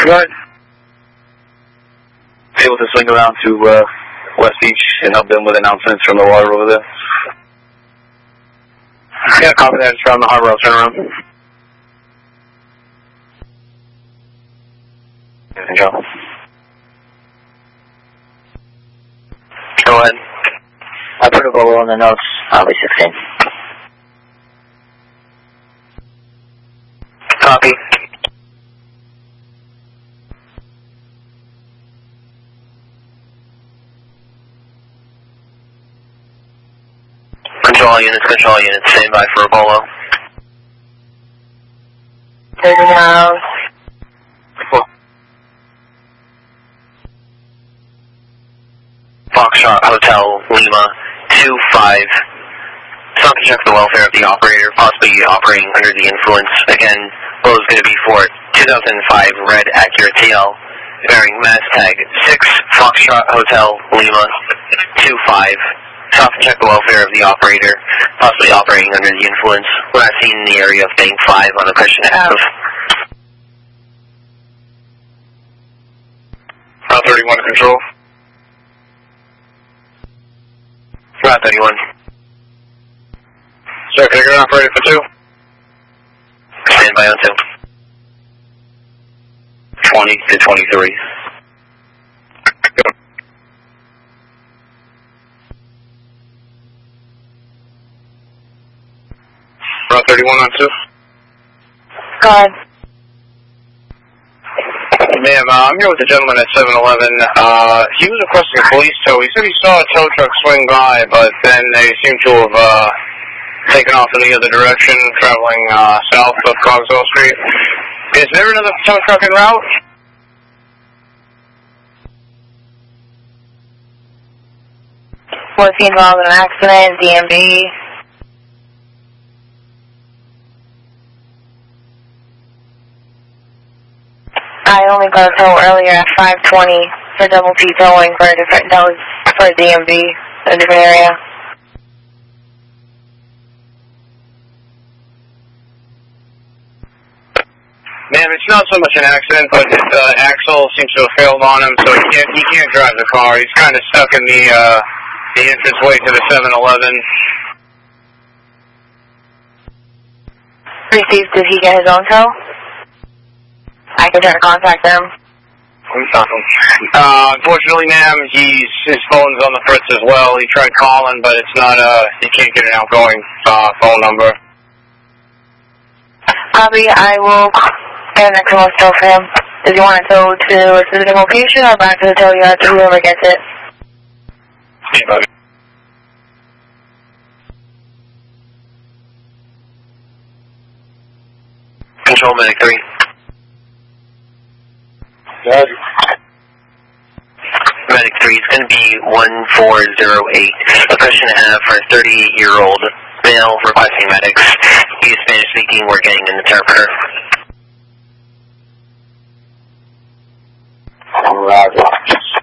Good. Able to swing around to West Beach and help them with announcements from the water over there? Yeah, copy that. Just around the harbor. I'll turn around. Control. Go ahead. I put a Bolo on the notes, Highway 16. Copy. Control units, stand by for a Bolo. 30 now. Foxtrot Hotel Lima 25. Stop to check the welfare of the operator, possibly operating under the influence. Again, Bolo is going to be for 2005 Red Acura TL, bearing mass tag 6 Foxtrot Hotel Lima 25. Stop to check the welfare of the operator, possibly operating under the influence. Last seen in the area of Bank 5 on Acushnet Ave. Route 31 to control. Route 31. Sir, can I get an operator for 2? Stand by on 2. 20 to 23. Route 31 on 2. Go ahead. Ma'am, I'm here with a gentleman at 7-Eleven. He was requesting a police tow. He said he saw a tow truck swing by, but then they seem to have taken off in the other direction, traveling south of Cogswell Street. Is there another tow truck en route? Was he involved in an accident, DMV? I only got a tow earlier at 5:20 for double P towing for a different, that was for a DMV, a different area. Ma'am, it's not so much an accident, but the axle seems to have failed on him, so he can't drive the car. He's kind of stuck in the entranceway to the 7-Eleven. Received, did he get his own tow? I can try to contact them. Unfortunately, ma'am, his phone's on the fritz as well. He tried calling, but it's not, he can't get an outgoing phone number. Copy, I will get an extra tow for him. Does he want to tow to a specific location or back to the tow yard to whoever gets it? Anybody. Control Medic 3. Good. Medic 3 is going to be 1408. Acushnet Ave for a 38-year-old male requesting medics. He is Spanish speaking. We're getting an interpreter. Roger.